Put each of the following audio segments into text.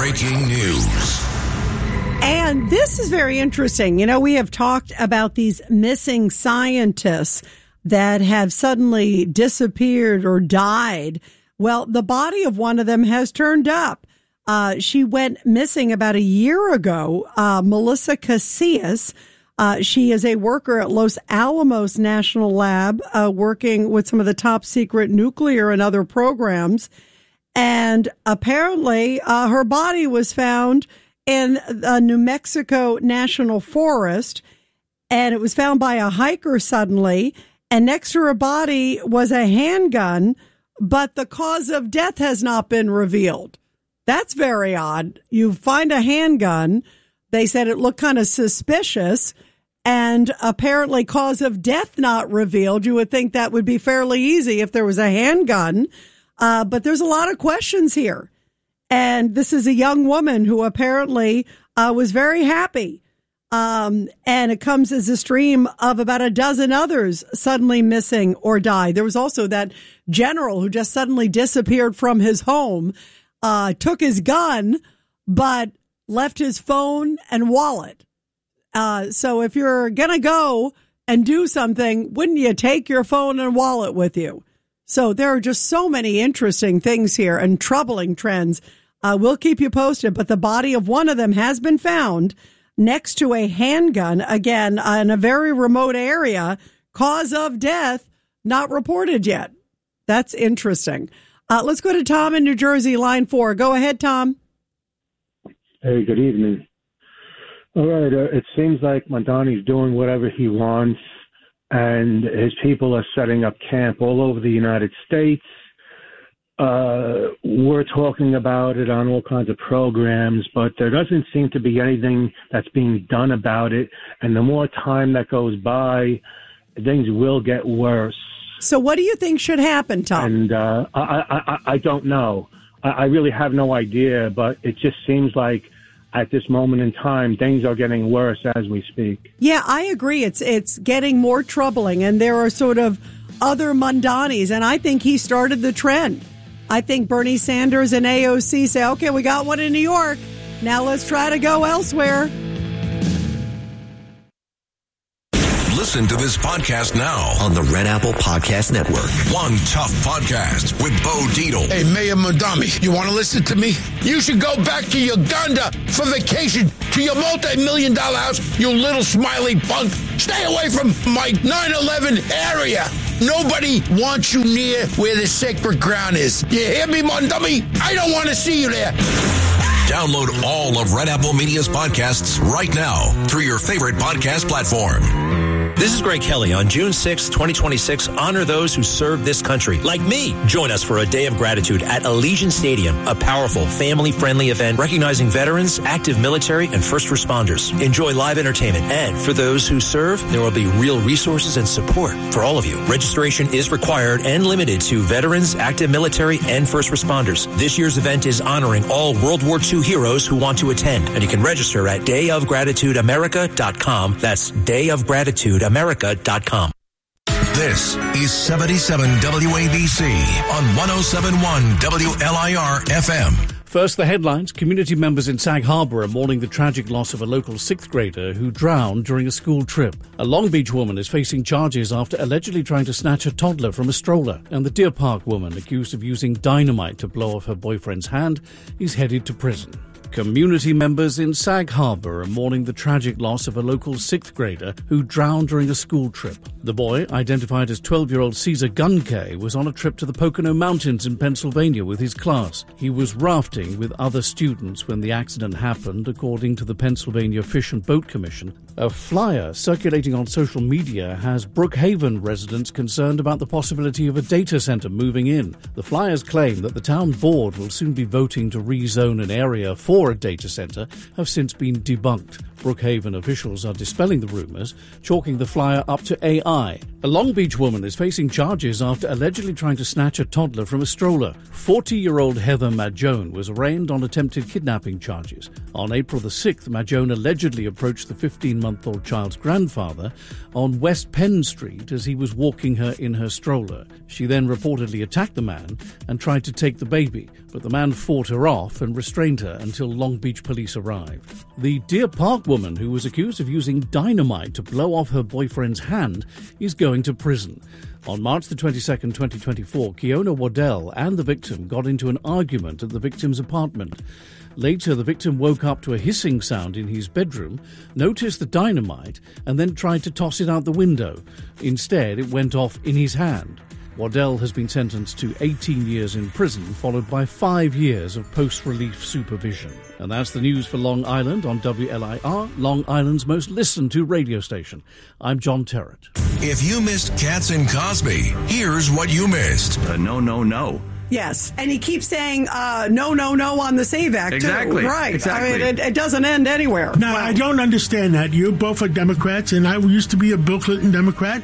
breaking news. And this is very interesting. You know, we have talked about these missing scientists that have suddenly disappeared or died. Well, the body of one of them has turned up. She went missing about a year ago, Melissa Casillas. She is a worker at Los Alamos National Lab, working with some of the top secret nuclear and other programs. And apparently her body was found in the New Mexico National Forest, and it was found by a hiker suddenly. And next to her body was a handgun, but the cause of death has not been revealed. That's very odd. You find a handgun. They said it looked kind of suspicious, and apparently cause of death not revealed. You would think that would be fairly easy if there was a handgun. But there's a lot of questions here. And this is a young woman who apparently was very happy. And it comes as a stream of about a dozen others suddenly missing or died. There was also that general who just suddenly disappeared from his home, took his gun, but left his phone and wallet. So if you're going to go and do something, wouldn't you take your phone and wallet with you? So there are just so many interesting things here and troubling trends. We'll keep you posted, but the body of one of them has been found next to a handgun, again, in a very remote area. Cause of death not reported yet. That's interesting. Let's go to Tom in New Jersey, line 4. Go ahead, Tom. Hey, good evening. All right, it seems like Mamdani's doing whatever he wants, and his people are setting up camp all over the United States. We're talking about it on all kinds of programs, but there doesn't seem to be anything that's being done about it. And the more time that goes by, things will get worse. So what do you think should happen, Tom? And I don't know. I really have no idea, but it just seems like at this moment in time, things are getting worse as we speak. Yeah, I agree. It's getting more troubling, and there are sort of other Mamdanis, and I think he started the trend. I think Bernie Sanders and AOC say, okay, we got one in New York. Now let's try to go elsewhere. Listen to this podcast now on the Red Apple Podcast Network. One Tough Podcast with Bo Dietl. Hey, Mayor Mamdani, you want to listen to me? You should go back to Uganda for vacation to your multi-million-dollar house, you little smiley punk. Stay away from my 9/11 area. Nobody wants you near where the sacred ground is. You hear me, Mamdani? I don't want to see you there. Download all of Red Apple Media's podcasts right now through your favorite podcast platform. This is Greg Kelly. On June 6, 2026, honor those who serve this country, like me. Join us for a day of gratitude at Allegiant Stadium, a powerful, family-friendly event recognizing veterans, active military, and first responders. Enjoy live entertainment, and for those who serve, there will be real resources and support for all of you. Registration is required and limited to veterans, active military, and first responders. This year's event is honoring all World War II heroes who want to attend, and you can register at dayofgratitudeamerica.com. That's dayofgratitudeamerica.com. This is 77 WABC on 107.1 WLIR FM. First, the headlines. Community members in Sag Harbor are mourning the tragic loss of a local 6th grader who drowned during a school trip. A Long Beach woman is facing charges after allegedly trying to snatch a toddler from a stroller. And the Deer Park woman, accused of using dynamite to blow off her boyfriend's hand, is headed to prison. Community members in Sag Harbor are mourning the tragic loss of a local 6th grader who drowned during a school trip. The boy, identified as 12-year-old Caesar Gunkay, was on a trip to the Pocono Mountains in Pennsylvania with his class. He was rafting with other students when the accident happened, according to the Pennsylvania Fish and Boat Commission. A flyer circulating on social media has Brookhaven residents concerned about the possibility of a data center moving in. The flyers claim that the town board will soon be voting to rezone an area for a data center have since been debunked. Brookhaven officials are dispelling the rumors, chalking the flyer up to AI. A Long Beach woman is facing charges after allegedly trying to snatch a toddler from a stroller. 40-year-old Heather Madjone was arraigned on attempted kidnapping charges. On April the 6th, Madjone allegedly approached the 15-month-old child's grandfather on West Penn Street as he was walking her in her stroller. She then reportedly attacked the man and tried to take the baby, but the man fought her off and restrained her until until Long Beach police arrived. The Deer Park woman who was accused of using dynamite to blow off her boyfriend's hand is going to prison. On March the 22nd, 2024, Kiona Waddell and the victim got into an argument at the victim's apartment. Later, the victim woke up to a hissing sound in his bedroom, noticed the dynamite, and then tried to toss it out the window. Instead, it went off in his hand. Waddell has been sentenced to 18 years in prison, followed by 5 years of post-relief supervision. And that's the news for Long Island on WLIR, Long Island's most listened to radio station. I'm John Terrett. If you missed Katz and Cosby, here's what you missed. No. Yes, and he keeps saying no on the SAVE Act, exactly. Too. Right. Exactly. I mean, it doesn't end anywhere. Now, I don't understand that. You both are Democrats, and I used to be a Bill Clinton Democrat.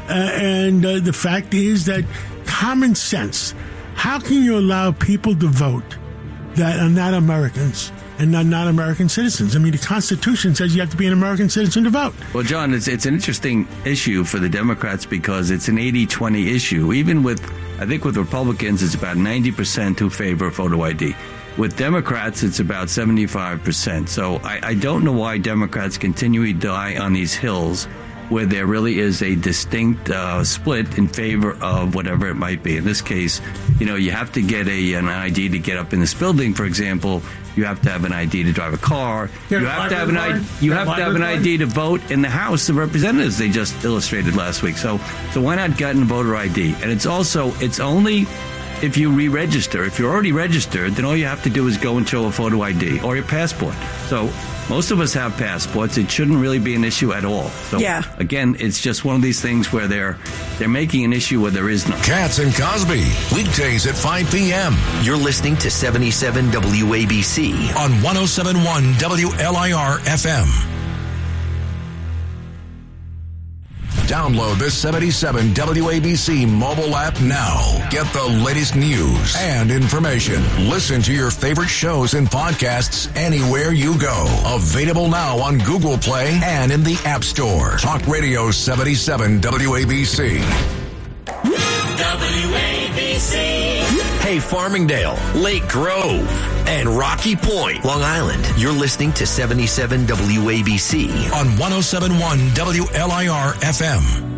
And the fact is that common sense, how can you allow people to vote that are not Americans and not American citizens? I mean, the Constitution says you have to be an American citizen to vote. Well, John, it's an interesting issue for the Democrats because it's an 80-20 issue. Even with, I think with Republicans, it's about 90% who favor photo ID. With Democrats, it's about 75%. So I don't know why Democrats continually die on these hills where there really is a distinct split in favor of whatever it might be. In this case, you have to get an ID to get up in this building, for example. You have to have an ID to drive a car. You have to have an ID. You have to have an ID to vote in the House of Representatives. They just illustrated last week. So why not get a voter ID? And it's only if you re-register. If you're already registered, then all you have to do is go and show a photo ID or your passport. So most of us have passports. It shouldn't really be an issue at all. So again, it's just one of these things where they're making an issue where there is none. Katz and Cosby, weekdays at 5 p.m. You're listening to 77 WABC on 107.1 WLIR FM. Download the 77 WABC mobile app now. Get the latest news and information. Listen to your favorite shows and podcasts anywhere you go. Available now on Google Play and in the App Store. Talk Radio 77 WABC. WABC. Hey, Farmingdale, Lake Grove, and Rocky Point, Long Island. You're listening to 77 WABC on 107.1 WLIR FM.